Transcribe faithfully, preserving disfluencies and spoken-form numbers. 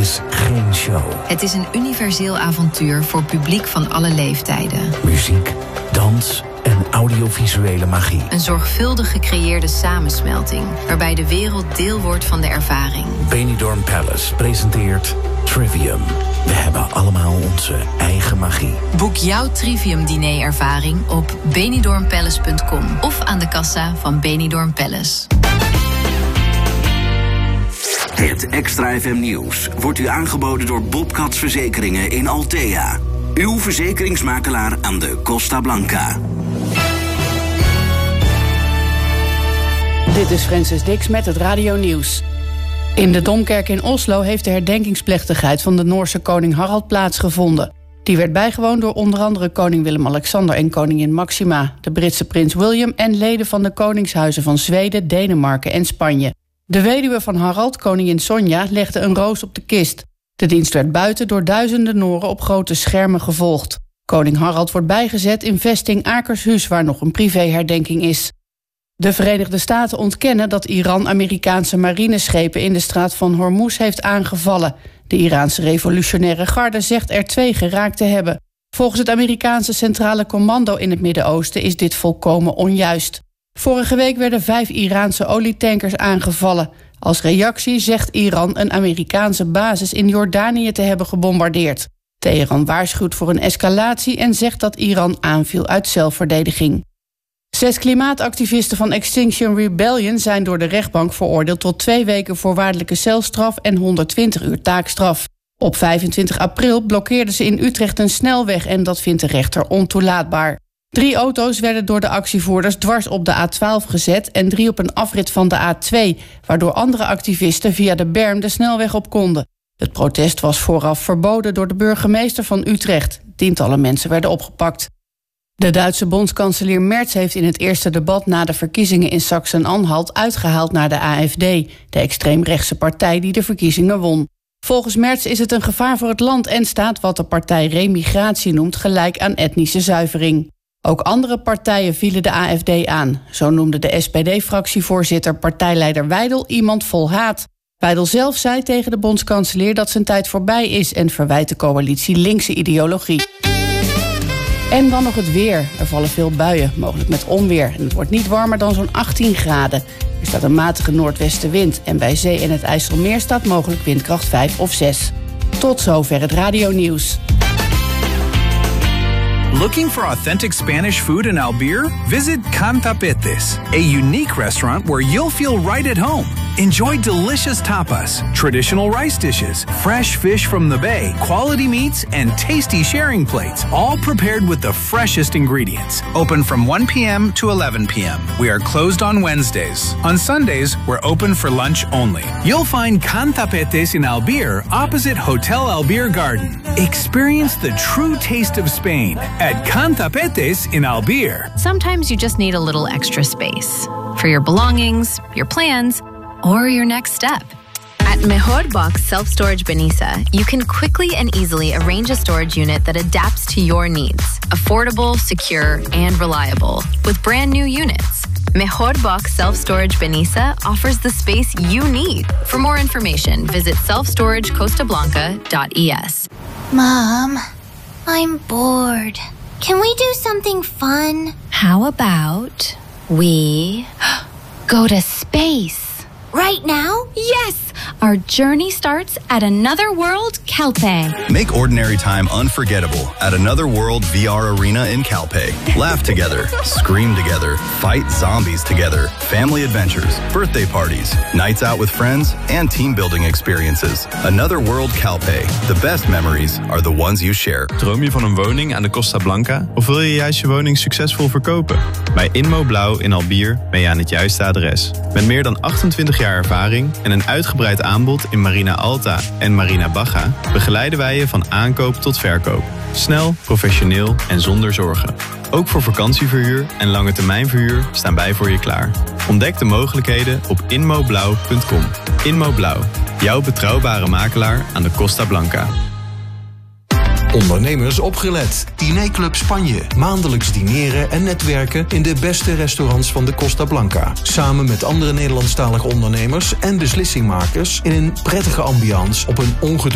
is geen show. Het is een universeel avontuur voor publiek van alle leeftijden. Muziek, dans en audiovisuele magie. Een zorgvuldig gecreëerde samensmelting, waarbij de wereld deel wordt van de ervaring. Benidorm Palace presenteert Trivium. We hebben allemaal onze eigen magie. Boek jouw Trivium-diner-ervaring op benidorm palace punt com of aan de kassa van Benidorm Palace. Het Extra F M Nieuws wordt u aangeboden door Bobcats Verzekeringen in Althea. Uw verzekeringsmakelaar aan de Costa Blanca. Dit is Francis Dix met het Radio Nieuws. In de Domkerk in Oslo heeft de herdenkingsplechtigheid van de Noorse koning Harald plaatsgevonden. Die werd bijgewoond door onder andere koning Willem-Alexander en koningin Maxima, de Britse prins William en leden van de koningshuizen van Zweden, Denemarken en Spanje. De weduwe van Harald, koningin Sonja, legde een roos op de kist. De dienst werd buiten door duizenden Noren op grote schermen gevolgd. Koning Harald wordt bijgezet in vesting Akershuis, waar nog een privéherdenking is. De Verenigde Staten ontkennen dat Iran Amerikaanse marineschepen in de straat van Hormuz heeft aangevallen. De Iraanse revolutionaire garde zegt er twee geraakt te hebben. Volgens het Amerikaanse Centrale Commando in het Midden-Oosten is dit volkomen onjuist. Vorige week werden vijf Iraanse olietankers aangevallen. Als reactie zegt Iran een Amerikaanse basis in Jordanië te hebben gebombardeerd. Teheran waarschuwt voor een escalatie en zegt dat Iran aanviel uit zelfverdediging. Zes klimaatactivisten van Extinction Rebellion zijn door de rechtbank veroordeeld tot twee weken voorwaardelijke celstraf en honderdtwintig uur taakstraf. Op vijfentwintig april blokkeerden ze in Utrecht een snelweg en dat vindt de rechter ontoelaatbaar. Drie auto's werden door de actievoerders dwars op de A twaalf gezet en drie op een afrit van de A twee, waardoor andere activisten via de berm de snelweg op konden. Het protest was vooraf verboden door de burgemeester van Utrecht. Tientallen mensen werden opgepakt. De Duitse bondskanselier Merz heeft in het eerste debat na de verkiezingen in Sachsen-Anhalt uitgehaald naar de A F D, de extreemrechtse partij die de verkiezingen won. Volgens Merz is het een gevaar voor het land en staat wat de partij remigratie noemt gelijk aan etnische zuivering. Ook andere partijen vielen de A F D aan. Zo noemde de S P D-fractievoorzitter partijleider Weidel iemand vol haat. Weidel zelf zei tegen de bondskanselier dat zijn tijd voorbij is en verwijt de coalitie linkse ideologie. En dan nog het weer. Er vallen veel buien, mogelijk met onweer. En het wordt niet warmer dan zo'n achttien graden. Er staat een matige noordwestenwind. En bij zee en het IJsselmeer staat mogelijk windkracht vijf of zes. Tot zover het Radio Nieuws. Looking for authentic Spanish food in Albir? Visit Cantapetes, a unique restaurant where you'll feel right at home. Enjoy delicious tapas, traditional rice dishes, fresh fish from the bay, quality meats, and tasty sharing plates, all prepared with the freshest ingredients. Open from one p.m. to eleven p.m. We are closed on Wednesdays. On Sundays, we're open for lunch only. You'll find Cantapetes in Albir, opposite Hotel Albir Garden. Experience the true taste of Spain at Cantapetes in Albir. Sometimes you just need a little extra space for your belongings, your plans, or your next step. At Mejor Box Self Storage Benissa, you can quickly and easily arrange a storage unit that adapts to your needs. Affordable, secure, and reliable. With brand new units, Mejor Box Self Storage Benissa offers the space you need. For more information, visit self storage costa blanca dot e s. Mom, I'm bored. Can we do something fun? How about we go to space? Right now? Yes! Our journey starts at Another World Calpe. Make ordinary time unforgettable at Another World V R Arena in Calpe. Laugh together, scream together, fight zombies together, family adventures, birthday parties, nights out with friends, and team building experiences. Another World Calpe. The best memories are the ones you share. Droom je van een woning aan de Costa Blanca of wil je juist je woning succesvol verkopen? Bij Inmo Blauw in Albier ben je aan het juiste adres. Met meer dan achtentwintig jaar ervaring en een uitgebreid aanbod in Marina Alta en Marina Baja begeleiden wij je van aankoop tot verkoop. Snel, professioneel en zonder zorgen. Ook voor vakantieverhuur en lange termijnverhuur staan wij voor je klaar. Ontdek de mogelijkheden op inmo blauw punt com. Inmo Blauw, jouw betrouwbare makelaar aan de Costa Blanca. Ondernemers opgelet. Dinerclub Spanje. Maandelijks dineren en netwerken in de beste restaurants van de Costa Blanca. Samen met andere Nederlandstalige ondernemers en beslissingmakers in een prettige ambiance op een ongedwongen